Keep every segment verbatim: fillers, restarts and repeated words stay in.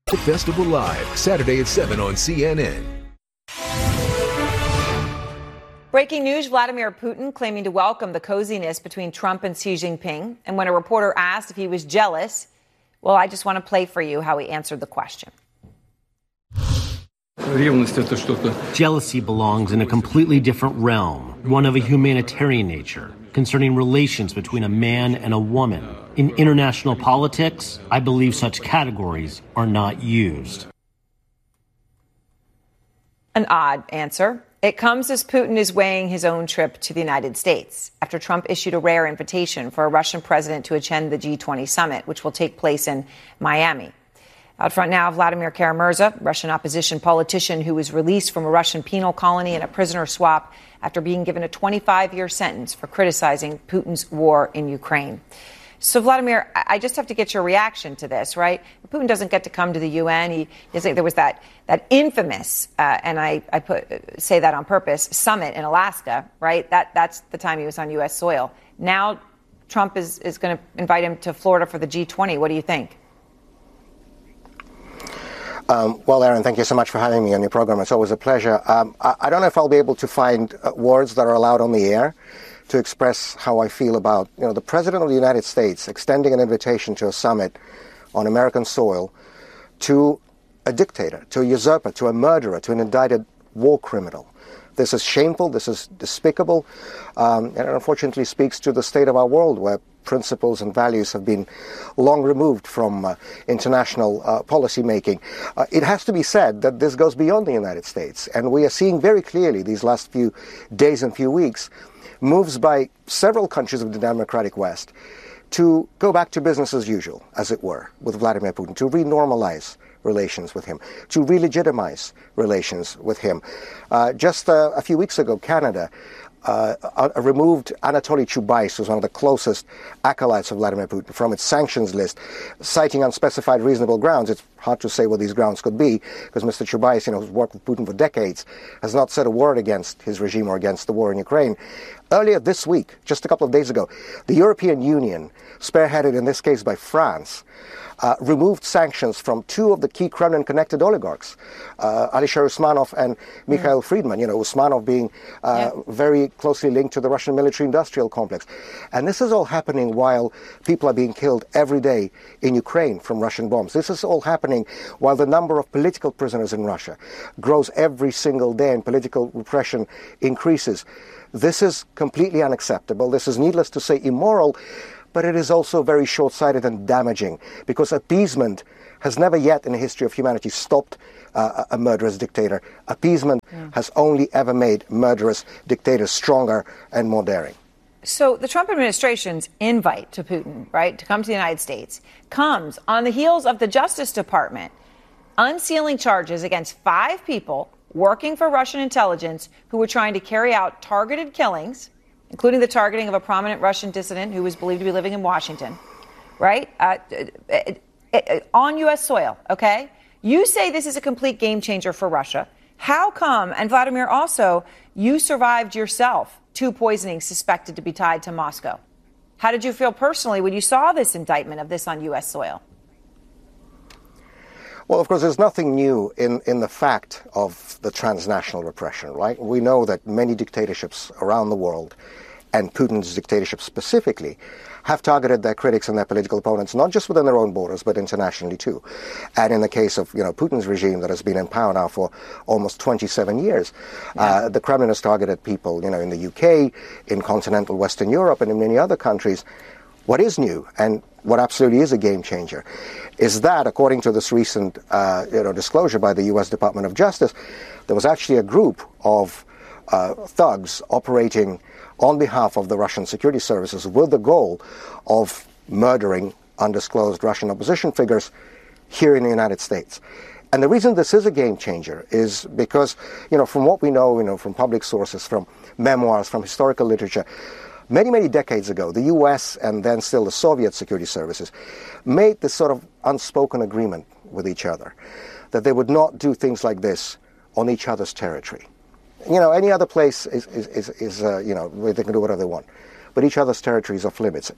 The Festival Live, Saturday at seven on C N N. Breaking news, Vladimir Putin claiming to welcome the coziness between Trump and Xi Jinping. And when a reporter asked if he was jealous, well, I just want to play for you how he answered the question. Jealousy belongs in a completely different realm, one of a humanitarian nature, concerning relations between a man and a woman. In international politics, I believe such categories are not used. An odd answer. It comes as Putin is weighing his own trip to the United States after Trump issued a rare invitation for a Russian president to attend the G twenty summit, which will take place in Miami. Out front now, Vladimir Kara-Murza, Russian opposition politician who was released from a Russian penal colony in a prisoner swap after being given a twenty-five year sentence for criticizing Putin's war in Ukraine. So, Vladimir, I just have to get your reaction to this, right? Putin doesn't get to come to the U N. He doesn't. There was that that infamous, uh, and I, I put say that on purpose, summit in Alaska, right? That that's the time he was on U S soil. Now, Trump is is going to invite him to Florida for the G twenty. What do you think? Um, well, Aaron, thank you so much for having me on your program. It's always a pleasure. Um, I, I don't know if I'll be able to find uh, words that are allowed on the air to express how I feel about, you know, the President of the United States extending an invitation to a summit on American soil to a dictator, to a usurper, to a murderer, to an indicted war criminal. This is shameful, this is despicable, um, and it unfortunately speaks to the state of our world where principles and values have been long removed from uh, international uh, policy making. Uh, it has to be said that this goes beyond the United States, and we are seeing very clearly these last few days and few weeks moves by several countries of the democratic West to go back to business as usual, as it were, with Vladimir Putin, to renormalize relations with him, to re-legitimize relations with him. Uh, just uh, a few weeks ago, Canada uh, uh, removed Anatoly Chubais, who's one of the closest acolytes of Vladimir Putin, from its sanctions list, citing unspecified reasonable grounds. It's hard to say what these grounds could be, because Mister Chubais, you know, who's worked with Putin for decades, has not said a word against his regime or against the war in Ukraine. Earlier this week, just a couple of days ago, the European Union, spearheaded in this case by France, uh, removed sanctions from two of the key Kremlin-connected oligarchs, uh, Alisher Usmanov and Mikhail mm. Friedman, you know, Usmanov being uh, yeah. very closely linked to the Russian military-industrial complex. And this is all happening while people are being killed every day in Ukraine from Russian bombs. This is all happening while the number of political prisoners in Russia grows every single day and political repression increases. This is completely unacceptable. This is, needless to say, immoral, but it is also very short-sighted and damaging, because appeasement has never yet in the history of humanity stopped uh, a murderous dictator. Appeasement yeah. has only ever made murderous dictators stronger and more daring. So the Trump administration's invite to Putin, right, to come to the United States, comes on the heels of the Justice Department unsealing charges against five people working for Russian intelligence who were trying to carry out targeted killings, including the targeting of a prominent Russian dissident who was believed to be living in Washington, right, uh, on U S soil, okay? You say this is a complete game changer for Russia. How come, and Vladimir also, you survived yourself two poisonings suspected to be tied to Moscow? How did you feel personally when you saw this indictment of this on U S soil? Well, of course, there's nothing new in, in the fact of the transnational repression, right? We know that many dictatorships around the world, and Putin's dictatorship specifically, have targeted their critics and their political opponents, not just within their own borders, but internationally too. And in the case of, you know, Putin's regime that has been in power now for almost twenty-seven years, yeah. uh, the Kremlin has targeted people, you know, in the U K, in continental Western Europe, and in many other countries. What is new, and what absolutely is a game changer, is that, according to this recent uh, you know, disclosure by the U S Department of Justice, there was actually a group of uh, thugs operating on behalf of the Russian security services with the goal of murdering undisclosed Russian opposition figures here in the United States. And the reason this is a game changer is because, you know, from what we know, you know, from public sources, from memoirs, from historical literature, Many, many decades ago, the U S and then still the Soviet security services made this sort of unspoken agreement with each other that they would not do things like this on each other's territory. You know, any other place is, is, is, is uh, you know, where they can do whatever they want. But each other's territory is off limits.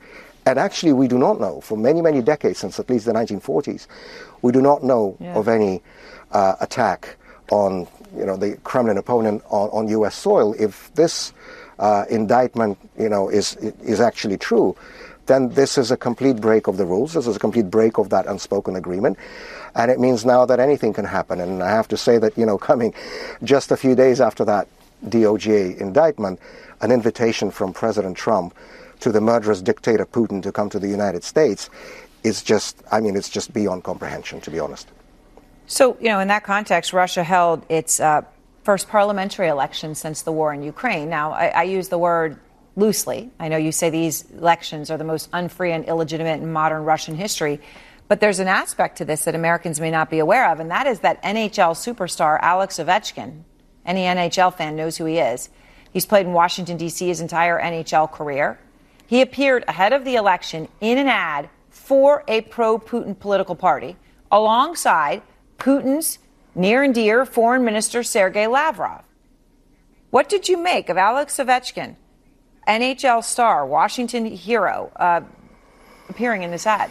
And actually, we do not know, for many, many decades, since at least the nineteen forties, we do not know yeah. of any uh, attack on, you know, the Kremlin opponent on, on U S soil. If this uh, indictment, you know, is is actually true, then this is a complete break of the rules. This is a complete break of that unspoken agreement. And it means now that anything can happen. And I have to say that, you know, coming just a few days after that D O J indictment, an invitation from President Trump to the murderous dictator Putin to come to the United States is just, I mean, it's just beyond comprehension, to be honest. So, you know, in that context, Russia held its uh, first parliamentary election since the war in Ukraine. Now, I, I use the word loosely. I know you say these elections are the most unfree and illegitimate in modern Russian history, but there's an aspect to this that Americans may not be aware of, and that is that N H L superstar Alex Ovechkin, any N H L fan knows who he is. He's played in Washington, D C his entire N H L career. He appeared ahead of the election in an ad for a pro-Putin political party alongside Putin's near and dear Foreign Minister Sergei Lavrov. What did you make of Alex Ovechkin, N H L star, Washington hero, uh, appearing in this ad?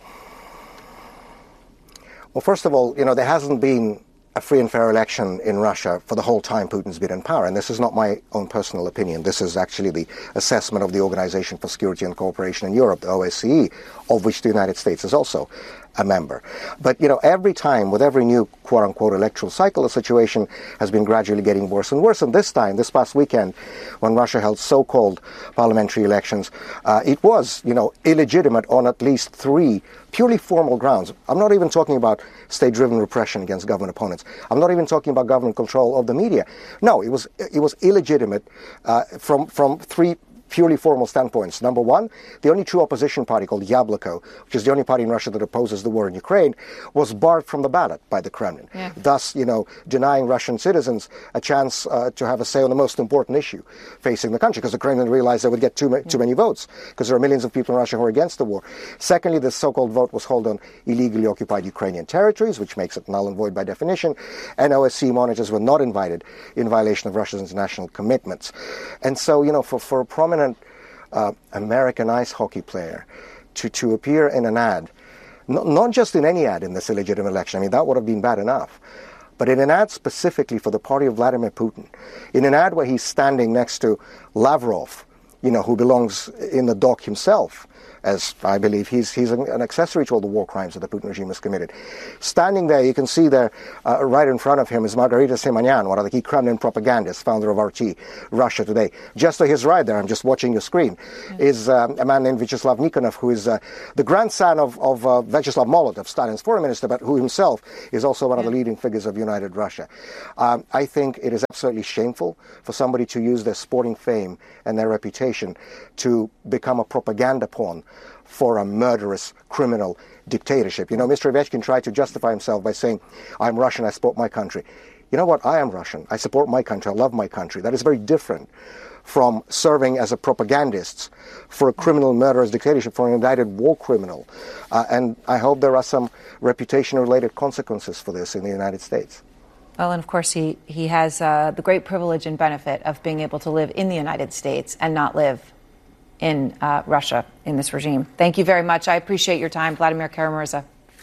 Well, first of all, you know, there hasn't been a free and fair election in Russia for the whole time Putin's been in power. And this is not my own personal opinion. This is actually the assessment of the Organization for Security and Cooperation in Europe, the O S C E, of which the United States is also a member. But, you know, every time, with every new quote-unquote electoral cycle, the situation has been gradually getting worse and worse. And this time, this past weekend, when Russia held so-called parliamentary elections, uh, it was, you know, illegitimate on at least three purely formal grounds. I'm not even talking about state-driven repression against government opponents. I'm not even talking about government control of the media. No, it was it was illegitimate uh, from from three purely formal standpoints. Number one, the only true opposition party, called Yabloko, which is the only party in Russia that opposes the war in Ukraine, was barred from the ballot by the Kremlin, yeah. thus, you know, denying Russian citizens a chance uh, to have a say on the most important issue facing the country, because the Kremlin realized they would get too, ma- too many votes, because there are millions of people in Russia who are against the war. Secondly, the so-called vote was held on illegally occupied Ukrainian territories, which makes it null and void by definition, and O S C E monitors were not invited in violation of Russia's international commitments. And so, you know, for, for a prominent Uh, American ice hockey player to, to appear in an ad, no, not just in any ad in this illegitimate election, I mean, that would have been bad enough, but in an ad specifically for the party of Vladimir Putin, in an ad where he's standing next to Lavrov, you know, who belongs in the dock himself, as I believe he's he's an accessory to all the war crimes that the Putin regime has committed. Standing there, you can see there, uh, right in front of him, is Margarita Simonyan, one of the key Kremlin propagandists, founder of R T, Russia Today. Just to his right there, I'm just watching your screen, mm-hmm. is um, a man named Vyacheslav Nikonov, who is uh, the grandson of, of uh, Vyacheslav Molotov, Stalin's foreign minister, but who himself is also one yeah. of the leading figures of United Russia. Um, I think it is absolutely shameful for somebody to use their sporting fame and their reputation to become a propaganda pawn for a murderous criminal dictatorship. You know, Mister Ovechkin tried to justify himself by saying, I'm Russian, I support my country. You know what? I am Russian. I support my country. I love my country. That is very different from serving as a propagandist for a criminal murderous dictatorship, for an indicted war criminal. Uh, and I hope there are some reputation-related consequences for this in the United States. Well, and of course, he, he has uh, the great privilege and benefit of being able to live in the United States and not live in uh, Russia, in this regime. Thank you very much. I appreciate your time, Vladimir Kara-Murza.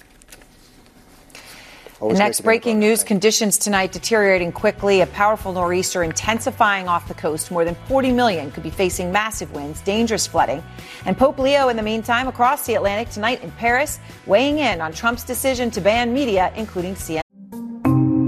Next breaking news, conditions tonight deteriorating quickly. A powerful nor'easter intensifying off the coast. More than forty million could be facing massive winds, dangerous flooding. And Pope Leo, in the meantime, across the Atlantic tonight in Paris, weighing in on Trump's decision to ban media, including C N N.